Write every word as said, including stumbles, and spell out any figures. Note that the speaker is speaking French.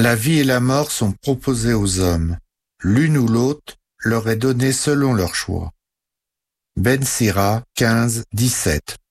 La vie et la mort sont proposées aux hommes. L'une ou l'autre leur est donnée selon leur choix. Ben Sira quinze, dix-sept.